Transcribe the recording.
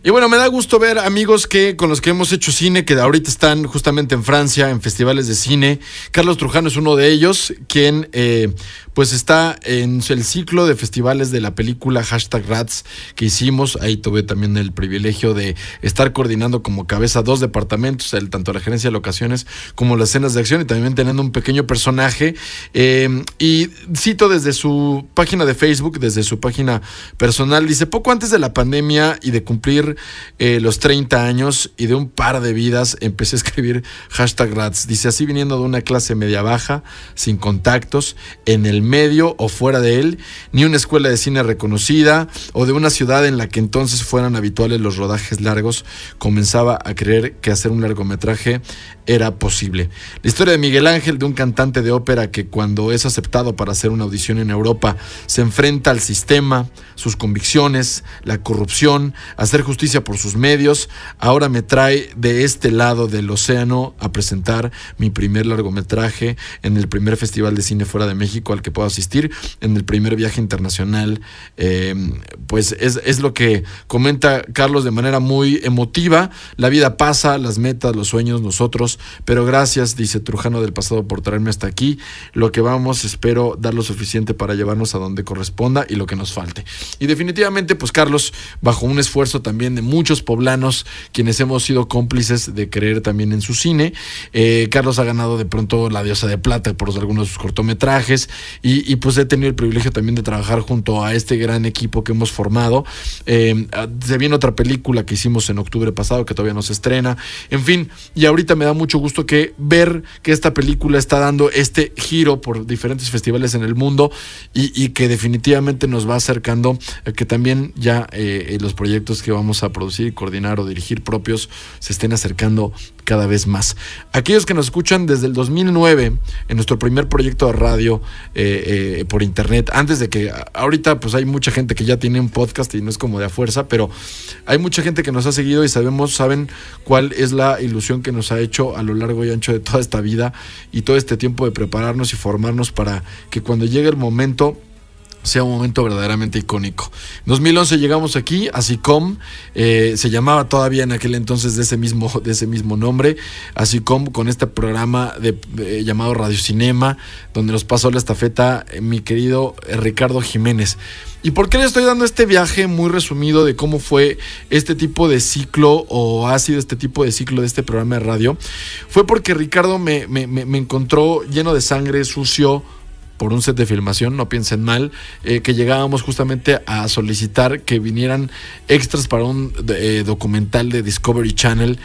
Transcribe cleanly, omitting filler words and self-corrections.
Y bueno, me da gusto ver amigos con los que hemos hecho cine, que ahorita están justamente en Francia, en festivales de cine. Carlos Trujano es uno de ellos, quien pues está en el ciclo de festivales de la película #Rats que hicimos. Ahí tuve también el privilegio de estar coordinando como cabeza 2 departamentos, tanto la gerencia de locaciones como las escenas de acción, y también teniendo un pequeño personaje. Y cito desde su página de Facebook, desde su página personal, dice: poco antes de la pandemia y de cumplir los 30 años y de un par de vidas, empecé a escribir #Rats. Dice: así, viniendo de una clase media baja, sin contactos, en el medio o fuera de él, ni una escuela de cine reconocida, o de una ciudad en la que entonces fueran habituales los rodajes largos, comenzaba a creer que hacer un largometraje era posible. La historia de Miguel Ángel, de un cantante de ópera que, cuando es aceptado para hacer una audición en Europa, se enfrenta al sistema, sus convicciones, la corrupción, hacer justicia por sus medios, ahora me trae de este lado del océano a presentar mi primer largometraje en el primer festival de cine fuera de México al que puedo asistir, en el primer viaje internacional. Pues es lo que comenta Carlos de manera muy emotiva. La vida pasa, las metas, los sueños, nosotros, pero gracias, dice Trujano del pasado, por traerme hasta aquí. Lo que vamos, espero dar lo suficiente para llevarnos a donde corresponda y lo que nos falte. Y definitivamente, pues Carlos, bajo un esfuerzo también de muchos poblanos, quienes hemos sido cómplices de creer también en su cine, Carlos ha ganado de pronto la Diosa de Plata por algunos de sus cortometrajes, y pues he tenido el privilegio también de trabajar junto a este gran equipo que hemos formado. Se viene otra película que hicimos en octubre pasado, que todavía no se estrena, en fin, y ahorita me da mucho gusto ver que esta película está dando este giro por diferentes festivales en el mundo, y que definitivamente nos va acercando a que también ya los proyectos que vamos a producir, coordinar o dirigir propios se estén acercando cada vez más. Aquellos que nos escuchan desde el 2009 en nuestro primer proyecto de radio por internet, antes de que ahorita pues hay mucha gente que ya tiene un podcast y no es como de a fuerza, pero hay mucha gente que nos ha seguido y saben cuál es la ilusión que nos ha hecho a lo largo y ancho de toda esta vida y todo este tiempo de prepararnos y formarnos para que cuando llegue el momento sea un momento verdaderamente icónico. En 2011 llegamos aquí a SICOM, se llamaba todavía en aquel entonces de ese mismo nombre, a SICOM, con este programa llamado Radio Cinema, donde nos pasó la estafeta mi querido Ricardo Jiménez. ¿Y por qué le estoy dando este viaje muy resumido de cómo fue este tipo de ciclo, o ha sido este tipo de ciclo de este programa de radio? Fue porque Ricardo me encontró lleno de sangre, sucio, por un set de filmación, no piensen mal, que llegábamos justamente a solicitar que vinieran extras para un documental de Discovery Channel